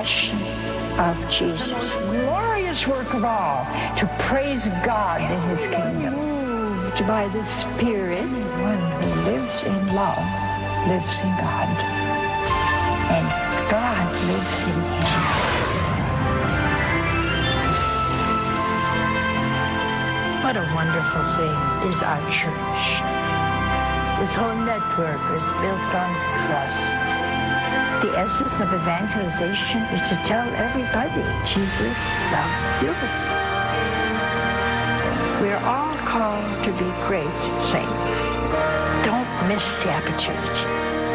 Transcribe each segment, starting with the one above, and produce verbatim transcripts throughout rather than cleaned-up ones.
passion of Jesus. The most glorious work of all, to praise God in his kingdom. Moved by the Spirit, one who lives in love lives in God, and God lives in him. What a wonderful thing is our church. This whole network is built on trust. The essence of evangelization is to tell everybody Jesus loves you. We're all called to be great saints. Don't miss the opportunity.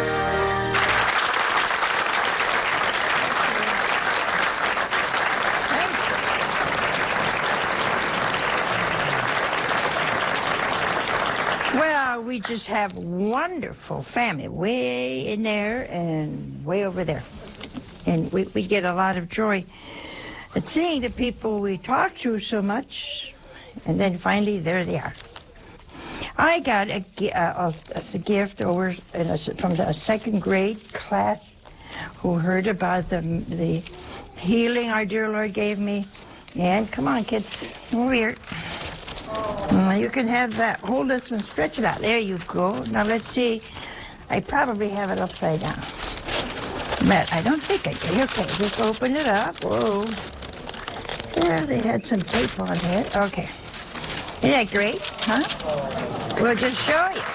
Well, we just have wonderful family way in there and way over there. And we, we get a lot of joy at seeing the people we talk to so much, and then finally there they are. I got a, a, a gift over in a, from a second grade class who heard about the, the healing our dear Lord gave me. And come on, kids, over here. Mm, you can have that. Hold this one, stretch it out. There you go. Now let's see. I probably have it upside down. But I don't think I do. Okay, just open it up. Whoa. Yeah, they had some tape on here. Okay. Isn't that great, huh? We'll just show you.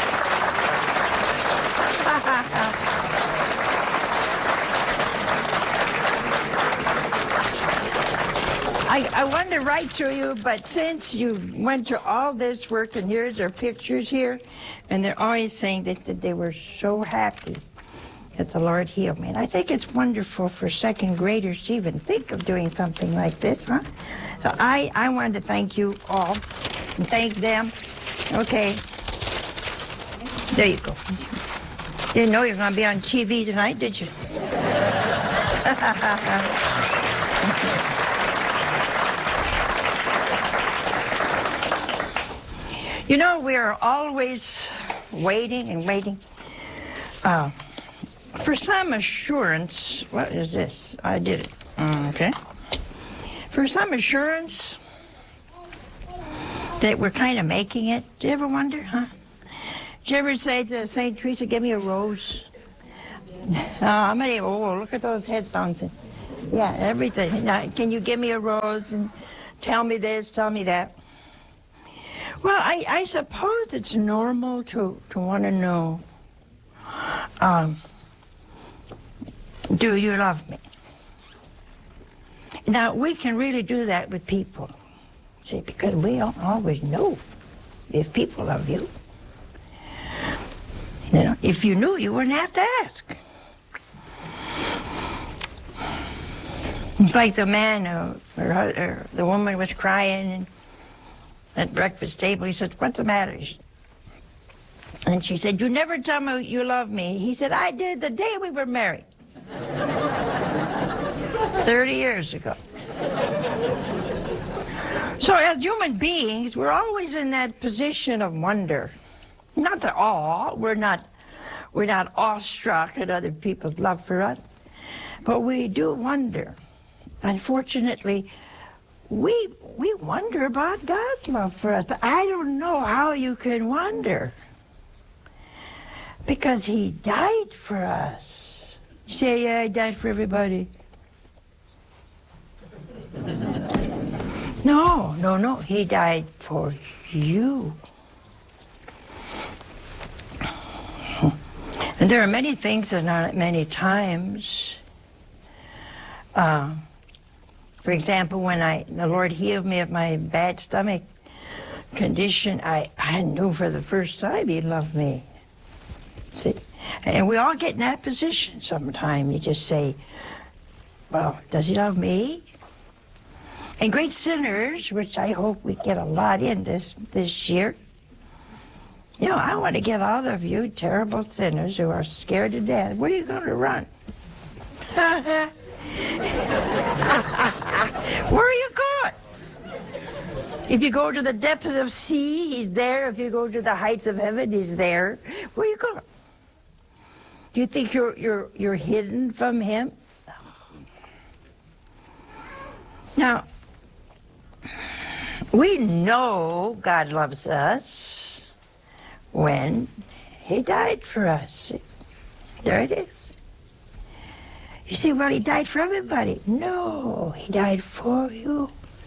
I, I wanted to write to you, but since you went to all this work, and here's our pictures here, and they're always saying that, that they were so happy that the Lord healed me. And I think it's wonderful for second graders to even think of doing something like this, huh? So I, I wanted to thank you all and thank them. Okay. There you go. Didn't know you were going to be on T V tonight, did you? You know, we are always waiting and waiting uh, for some assurance. What is this? I did it. Okay. For some assurance that we're kind of making it. Do you ever wonder, huh? Did you ever say to Saint Teresa, give me a rose? Uh, how many? Oh, look at those heads bouncing. Yeah, everything. Now, can you give me a rose and tell me this, tell me that? Well, I, I suppose it's normal to, to want to know, um, do you love me? Now, we can really do that with people, see, because we don't always know if people love you. You know, if you knew, you wouldn't have to ask. It's like the man, uh, or, or the woman was crying, and at breakfast table, he said, what's the matter? And she said, you never tell me you love me. He said, I did the day we were married. thirty years ago. So as human beings, we're always in that position of wonder. Not at all. We're not, we're not awestruck at other people's love for us. But we do wonder. Unfortunately, we we wonder about God's love for us. But I don't know how you can wonder. Because he died for us. You say, yeah, he died for everybody. No, no, no. He died for you. And there are many things that not many times. Uh, for example, when I the Lord healed me of my bad stomach condition, I, I knew for the first time he loved me. See? And we all get in that position sometime. You just say, well, does he love me? And great sinners, which I hope we get a lot in this, this year. You know, I want to get all of you terrible sinners who are scared to death. Where are you going to run? Where are you going? If you go to the depths of the sea, he's there. If you go to the heights of heaven, he's there. Where are you going? Do you think you're, you're, you're hidden from him? Now, we know God loves us when He died for us. There it is. You say, well, He died for everybody. No, He died for you.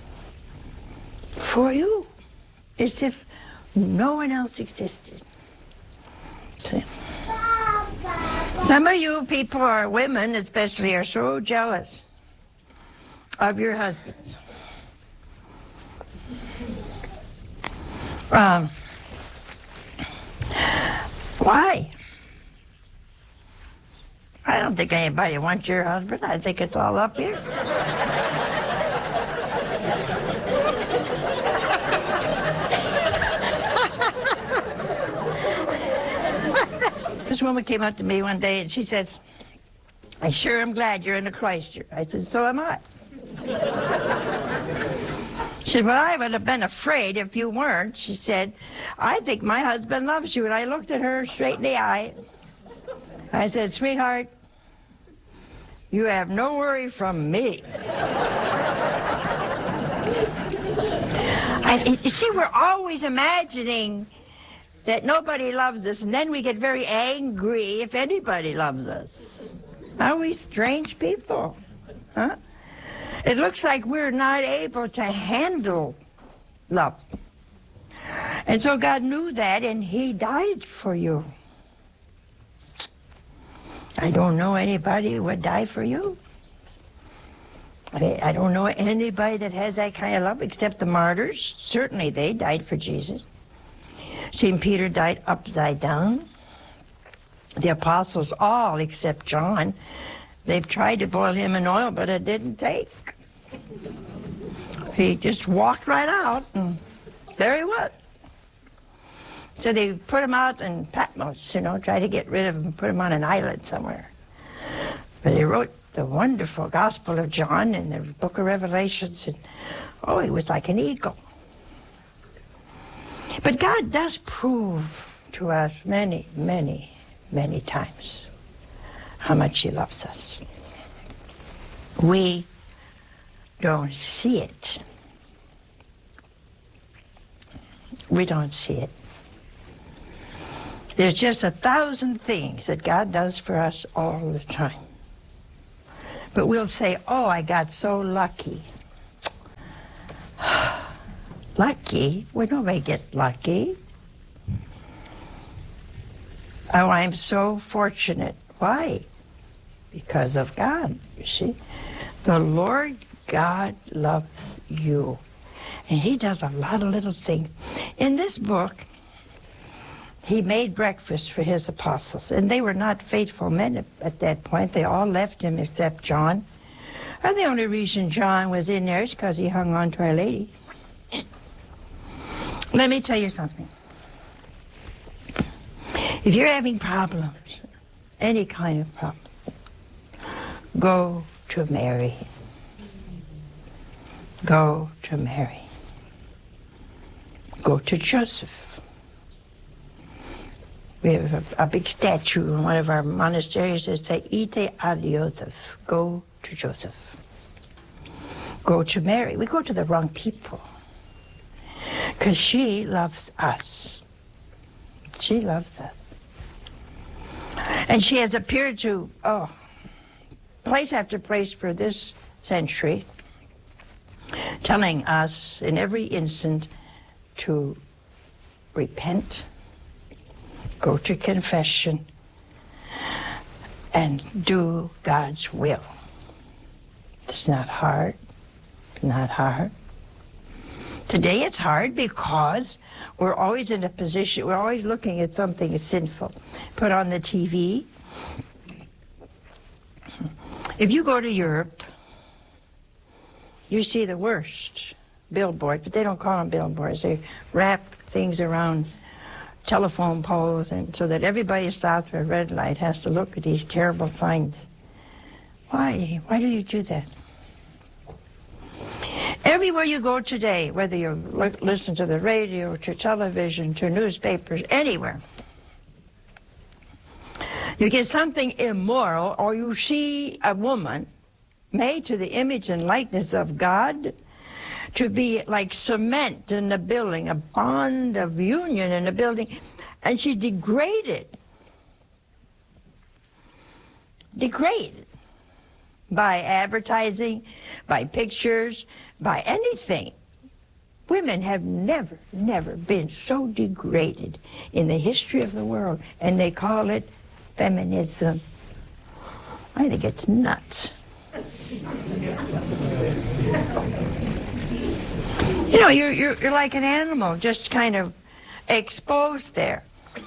For you. As if no one else existed. See? Some of you people are women, especially, are so jealous of your husbands. Um, why? I don't think anybody wants your husband. I think it's all up here. This woman came up to me one day and she says, I sure am glad you're in a cloister. I said, so am I. She said, well, I would have been afraid if you weren't. She said, I think my husband loves you. And I looked at her straight in the eye. I said, sweetheart, you have no worry from me. I, you see, we're always imagining that nobody loves us, and then we get very angry if anybody loves us. Are we strange people? Huh? It looks like we're not able to handle love. And so God knew that, and He died for you. I don't know anybody who would die for you. I, I don't know anybody that has that kind of love except the martyrs. Certainly they died for Jesus. Saint Peter died upside down. The apostles, all except John, they've tried to boil him in oil, but it didn't take. He just walked right out, and there he was. So they put him out in Patmos, you know, try to get rid of him, put him on an island somewhere. But he wrote the wonderful Gospel of John and the book of Revelations, and oh, he was like an eagle. But God does prove to us many, many, many times how much He loves us. We don't see it. We don't see it. There's just a thousand things that God does for us all the time. But we'll say, oh, I got so lucky. Lucky? Well, nobody gets lucky. Oh, I'm so fortunate. Why? Because of God, you see. The Lord God loves you. And He does a lot of little things. In this book, He made breakfast for His apostles. And they were not faithful men at, at that point. They all left Him except John. And the only reason John was in there is because he hung on to Our Lady. Let me tell you something. If you're having problems, any kind of problem, go to Mary. Go to Mary. Go to Joseph. We have a, a big statue in one of our monasteries that says, Ite ad Joseph. Go to Joseph. Go to Mary. We go to the wrong people. Because she loves us. She loves us. And she has appeared to, oh, place after place for this century, telling us in every instant to repent, go to confession, and do God's will. It's not hard. Not hard. Today it's hard because we're always in a position, we're always looking at something that's sinful. Put on the T V. If you go to Europe, you see the worst billboards, but they don't call them billboards. They wrap things around telephone poles and so that everybody stops at a red light has to look at these terrible signs. Why? Why do you do that? Everywhere you go today, whether you listen to the radio, to television, to newspapers, anywhere, you get something immoral or you see a woman made to the image and likeness of God, to be like cement in the building, a bond of union in the building, and she's degraded. Degraded by advertising, by pictures, by anything. Women have never, never been so degraded in the history of the world, and they call it feminism. I think it's nuts. You know, you're, you're, you're like an animal, just kind of exposed there.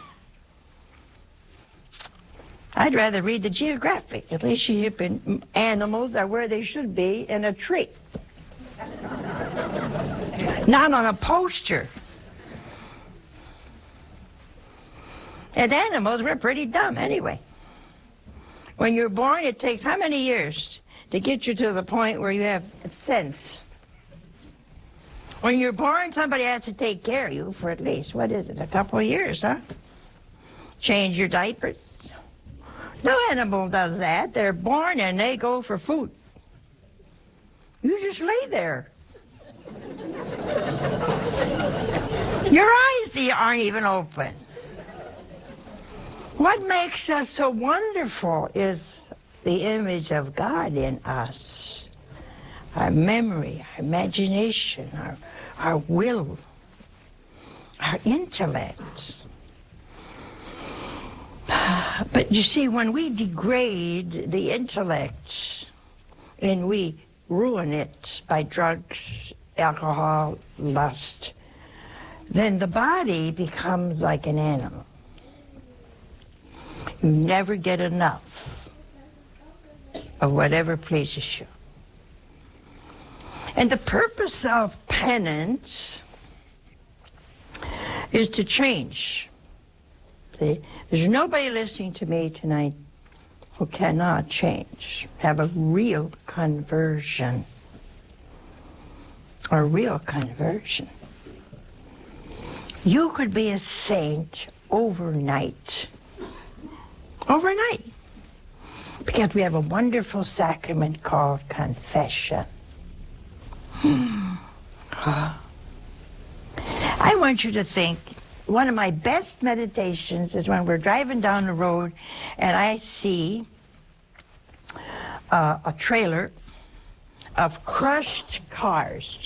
I'd rather read the Geographic. At least you hear animals are where they should be, in a tree. Not on a poster. And animals, we're pretty dumb anyway. When you're born, it takes how many years to get you to the point where you have sense? When you're born, somebody has to take care of you for at least, what is it, a couple of years, huh? Change your diapers. No animal does that. They're born and they go for food. You just lay there. Your eyes they aren't even open. What makes us so wonderful is the image of God in us. Our memory, our imagination, our, our will, our intellect. But you see, when we degrade the intellect and we ruin it by drugs, alcohol, lust, then the body becomes like an animal. You never get enough of whatever pleases you. And the purpose of penance is to change. See, there's nobody listening to me tonight who cannot change, have a real conversion, a real conversion. You could be a saint overnight. Overnight. Because we have a wonderful sacrament called confession. I want you to think, one of my best meditations is when we're driving down the road and I see uh, a trailer of crushed cars,